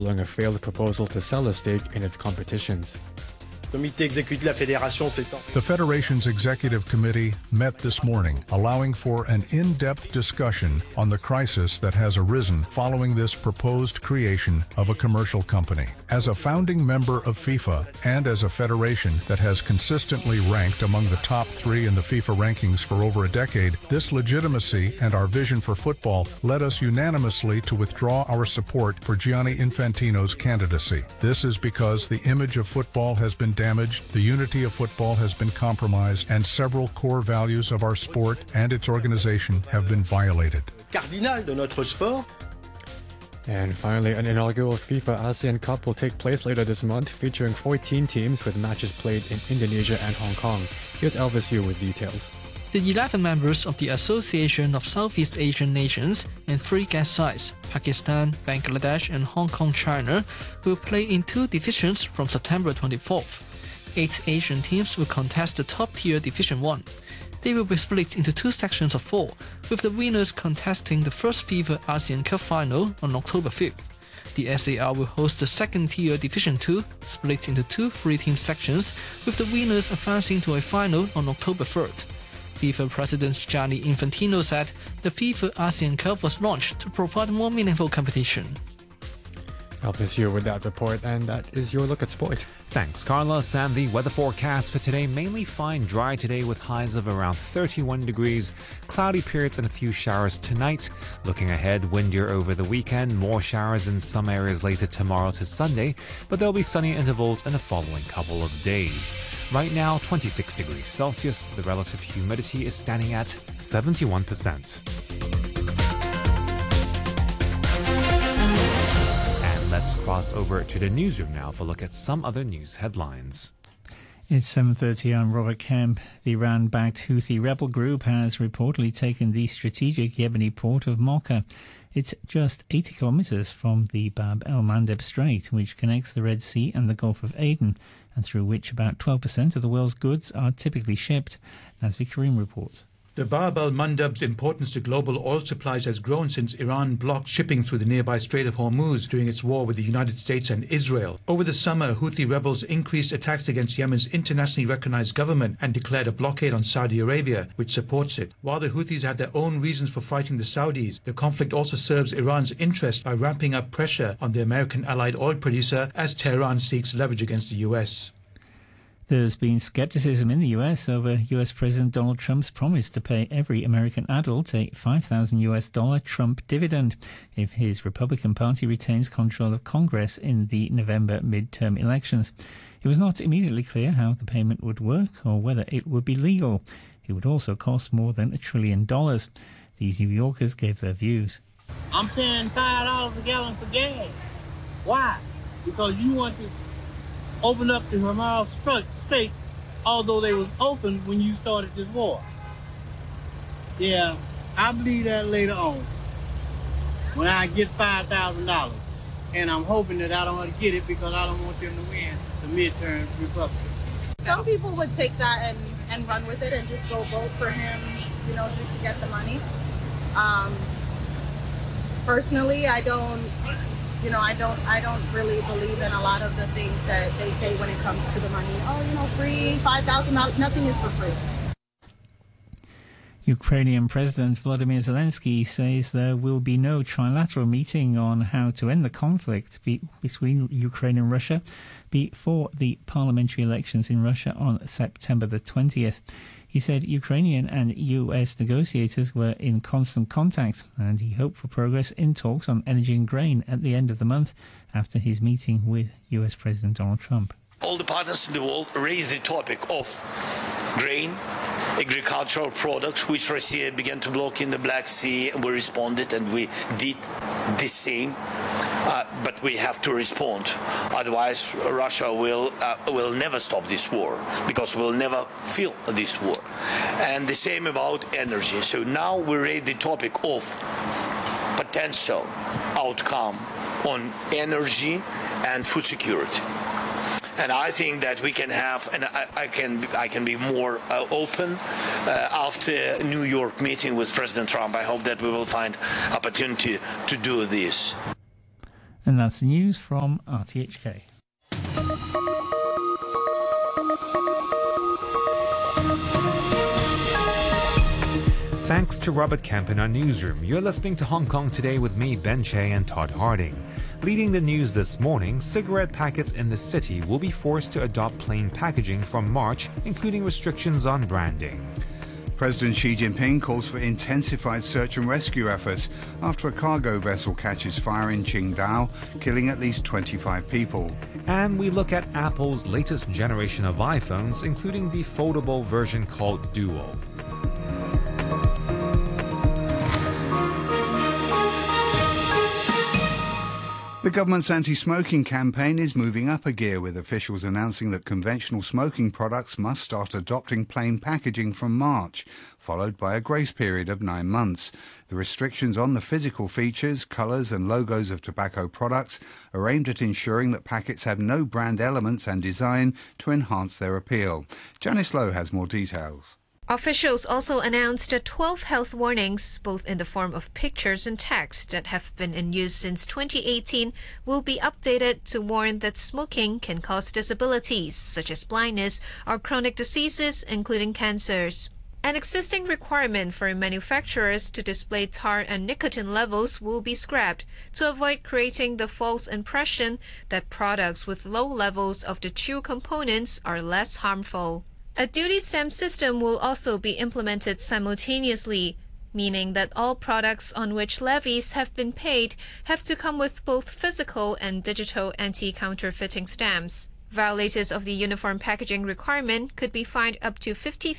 following a failed proposal to sell a stake in its competitions. The Federation's Executive Committee met this morning, allowing for an in-depth discussion on the crisis that has arisen following this proposed creation of a commercial company. As a founding member of FIFA and as a federation that has consistently ranked among the top 3 in the FIFA rankings for over a decade, this legitimacy and our vision for football led us unanimously to withdraw our support for Gianni Infantino's candidacy. This is because the image of football has been damaged, the unity of football has been compromised, and several core values of our sport and its organization have been violated. Cardinal de notre sport. And finally, an inaugural FIFA ASEAN Cup will take place later this month, featuring 14 teams with matches played in Indonesia and Hong Kong. Here's Elvis Yu with details. The 11 members of the Association of Southeast Asian Nations and 3 guest sides, Pakistan, Bangladesh and Hong Kong, China, will play in 2 divisions from September 24th. 8 Asian teams will contest the top-tier Division 1. They will be split into 2 sections of 4, with the winners contesting the first FIFA ASEAN Cup final on October 5th. The SAR will host the second-tier Division 2, split into 2 3-team sections, with the winners advancing to a final on October 3rd. FIFA President Gianni Infantino said the FIFA ASEAN Cup was launched to provide more meaningful competition. Elvis Yu with that report, and that is your look at sport. Thanks, Carlos. And the weather forecast for today, mainly fine, dry today with highs of around 31 degrees. Cloudy periods and a few showers tonight. Looking ahead, windier over the weekend. More showers in some areas later tomorrow to Sunday, but there'll be sunny intervals in the following couple of days. Right now, 26 degrees Celsius. The relative humidity is standing at 71%. Let's cross over to the newsroom now for a look at some other news headlines. It's 7:30. I'm Robert Kemp. The Iran-backed Houthi rebel group has reportedly taken the strategic Yemeni port of Mocha. It's just 80 kilometres from the Bab el-Mandeb Strait, which connects the Red Sea and the Gulf of Aden, and through which about 12% of the world's goods are typically shipped. Nazvi Karim reports. The Bab el-Mandeb's importance to global oil supplies has grown since Iran blocked shipping through the nearby Strait of Hormuz during its war with the United States and Israel. Over the summer, Houthi rebels increased attacks against Yemen's internationally recognized government and declared a blockade on Saudi Arabia, which supports it. While the Houthis have their own reasons for fighting the Saudis, the conflict also serves Iran's interest by ramping up pressure on the American allied oil producer as Tehran seeks leverage against the U.S. There's been skepticism in the US over US President Donald Trump's promise to pay every American adult a $5,000 Trump dividend if his Republican Party retains control of Congress in the November midterm elections. It was not immediately clear how the payment would work or whether it would be legal. It would also cost more than $1 trillion. These New Yorkers gave their views. I'm paying $5 a gallon for gas. Why? Because you want to open up the Hamas states, although they was open when you started this war. Yeah, I believe that later on, when I get $5,000, and I'm hoping that I don't want to get it because I don't want them to win the midterm Republican. Some people would take that and run with it and just go vote for him, just to get the money. Personally, I don't really believe in a lot of the things that they say when it comes to the money. Free, $5,000, nothing is for free. Ukrainian President Volodymyr Zelensky says there will be no trilateral meeting on how to end the conflict between Ukraine and Russia before the parliamentary elections in Russia on September the 20th. He said Ukrainian and US negotiators were in constant contact, and he hoped for progress in talks on energy and grain at the end of the month after his meeting with US President Donald Trump. All the partners in the world raised the topic of grain, agricultural products, which Russia began to block in the Black Sea. We responded and we did the same. But we have to respond. Otherwise, Russia will never stop this war, because we'll never feel this war. And the same about energy. So now we raise the topic of potential outcome on energy and food security. And I think that we can have, and I can be more open after New York meeting with President Trump. I hope that we will find opportunity to do this. And that's the news from RTHK. Thanks to Robert Kemp in our newsroom. You're listening to Hong Kong Today with me, Ben Che, and Todd Harding. Leading the news this morning, cigarette packets in the city will be forced to adopt plain packaging from March, including restrictions on branding. President Xi Jinping calls for intensified search and rescue efforts after a cargo vessel catches fire in Qingdao, killing at least 25 people. And we look at Apple's latest generation of iPhones, including the foldable version called Duo. The government's anti-smoking campaign is moving up a gear, with officials announcing that conventional smoking products must start adopting plain packaging from March, followed by a grace period of 9 months. The restrictions on the physical features, colours and logos of tobacco products are aimed at ensuring that packets have no brand elements and design to enhance their appeal. Janice Lowe has more details. Officials also announced 12 health warnings, both in the form of pictures and text, that have been in use since 2018 will be updated to warn that smoking can cause disabilities such as blindness or chronic diseases, including cancers. An existing requirement for manufacturers to display tar and nicotine levels will be scrapped to avoid creating the false impression that products with low levels of the two components are less harmful. A duty stamp system will also be implemented simultaneously, meaning that all products on which levies have been paid have to come with both physical and digital anti-counterfeiting stamps. Violators of the uniform packaging requirement could be fined up to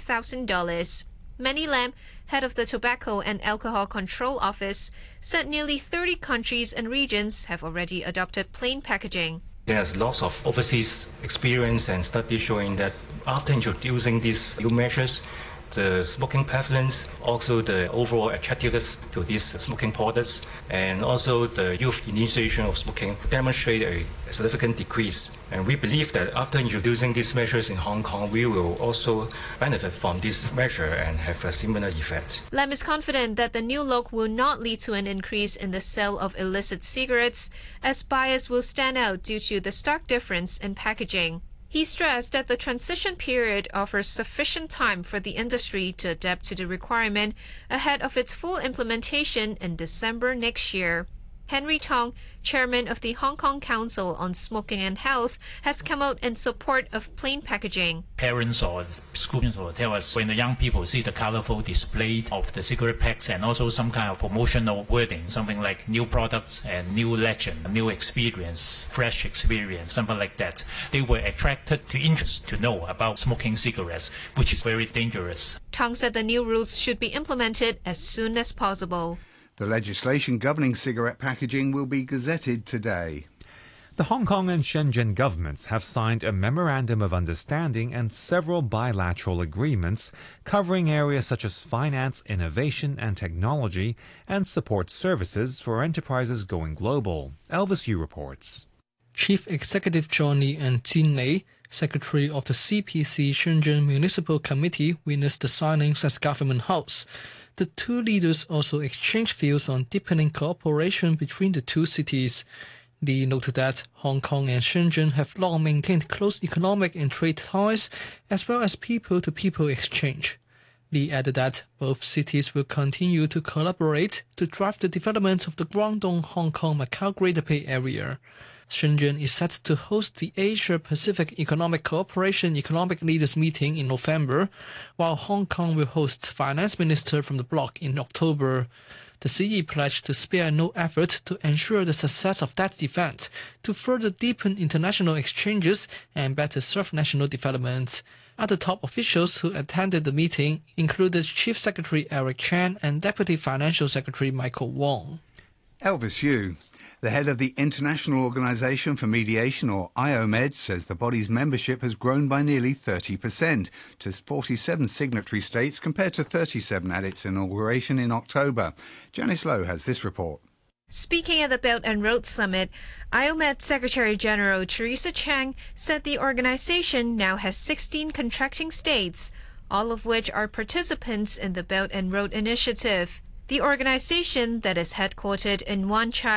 $50,000. Manny Lam, head of the Tobacco and Alcohol Control Office, said nearly 30 countries and regions have already adopted plain packaging. There's lots of overseas experience and studies showing that after introducing these new measures, the smoking prevalence, also the overall attractiveness to these smoking products, and also the youth initiation of smoking demonstrate a significant decrease. And we believe that after introducing these measures in Hong Kong, we will also benefit from this measure and have a similar effect. Lam is confident that the new look will not lead to an increase in the sale of illicit cigarettes, as buyers will stand out due to the stark difference in packaging. He stressed that the transition period offers sufficient time for the industry to adapt to the requirement ahead of its full implementation in December next year. Henry Tong, chairman of the Hong Kong Council on Smoking and Health, has come out in support of plain packaging. Parents or students will tell us when the young people see the colorful display of the cigarette packs and also some kind of promotional wording, something like new products and new legend, new experience, fresh experience, something like that, they were attracted to interest to know about smoking cigarettes, which is very dangerous. Tong said the new rules should be implemented as soon as possible. The legislation governing cigarette packaging will be gazetted today. The Hong Kong and Shenzhen governments have signed a memorandum of understanding and several bilateral agreements covering areas such as finance, innovation and technology, and support services for enterprises going global. Elvis Yu reports. Chief Executive Johnny and Jin Lei, Secretary of the CPC Shenzhen Municipal Committee, witnessed the signings at Government House. The two leaders also exchanged views on deepening cooperation between the two cities. Li noted that Hong Kong and Shenzhen have long maintained close economic and trade ties, as well as people-to-people exchange. Li added that both cities will continue to collaborate to drive the development of the Guangdong-Hong Kong-Macau Greater Bay Area. Shenzhen is set to host the Asia-Pacific Economic Cooperation Economic Leaders Meeting in November, while Hong Kong will host Finance Minister from the bloc in October. The CE pledged to spare no effort to ensure the success of that event, to further deepen international exchanges and better serve national development. Other top officials who attended the meeting included Chief Secretary Eric Chan and Deputy Financial Secretary Michael Wong. Elvis Yu. The head of the International Organization for Mediation, or IOMED, says the body's membership has grown by nearly 30% to 47 signatory states compared to 37 at its inauguration in October. Janice Lowe has this report. Speaking at the Belt and Road Summit, IOMED Secretary General Teresa Chang said the organization now has 16 contracting states, all of which are participants in the Belt and Road Initiative. The organization, that is headquartered in Wan Chai,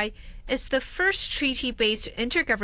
is the first treaty-based intergovernmental